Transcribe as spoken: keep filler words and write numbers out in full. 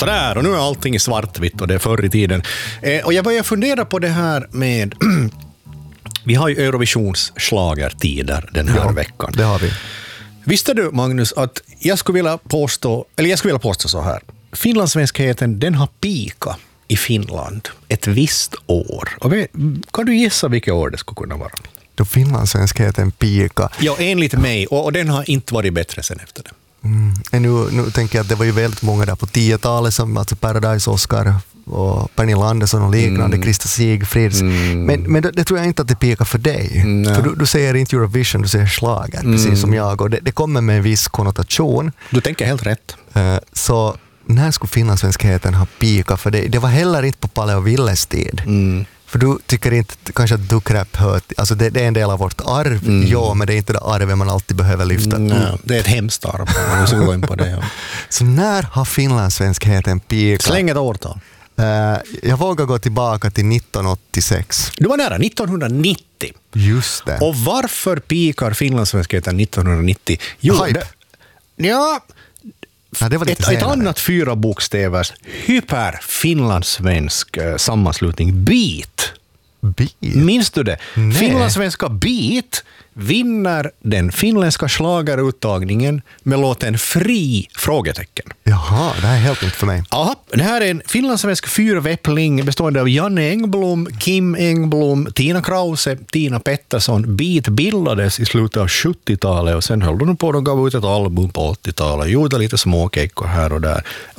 Sådär, och nu är allting i svartvitt och det är förr i tiden. Eh, och jag börjar fundera på det här med... vi har ju Eurovisions schlagertider den här ja, veckan. Det har vi. Visste du, Magnus, att jag skulle vilja påstå, eller jag skulle vilja påstå så här. Finlandssvenskheten, den har pika i Finland ett visst år. Och kan du gissa vilket år det skulle kunna vara? Då finlandssvenskheten pika. Ja, enligt mig. Och, och den har inte varit bättre sen efter det. Mm. Nu, nu tänker jag att det var ju väldigt många där på tiotalet som alltså Paradise Oscar och Pernilla Andersson och liknande, mm. Krista Sigfrids. Mm. Men, men det, det tror jag inte att det pekar för dig. Mm. För du, du säger inte Eurovision, du säger schlager, mm. precis som jag. Och det, det kommer med en viss konnotation. Du tänker helt rätt. Uh, så när skulle finlandssvenskheten ha pika för dig? Det var heller inte på Palle och Villes tid. Mm. För du tycker inte kanske att duckräpp hör, alltså det, det är en del av vårt arv, mm. ja, men det är inte det arvet man alltid behöver lyfta. Mm, nej, det är ett hemskt arv, man måste gå in på det. Ja. Så när har finlandssvenskheten pika? Släng ett årtal. Uh, jag vågar gå tillbaka till nittonhundraåttiosex. Du var nära, nittonhundranittio. Just det. Och varför pikar finlandssvenskheten nittonhundranittio? Jo, Hype. Det, ja... Ja, det var lite ett, ett annat fyra bokstävers hyper-finlandssvensk eh, sammanslutning, Beat. Beat? Minns du det? Nej. Finlandssvenska Beat vinner den finländska schlageruttagningen med låten Fri? Frågetecken. Jaha, det här är helt nytt för mig. Ja, det här är en finlandssvensk fyrväppling bestående av Janne Engblom, Kim Engblom, Tina Krause, Tina Pettersson. Beat bildades i slutet av sjuttiotalet och sen höll de på att gav ut ett album på åttiotalet. Gjorde lite småkekor här och där.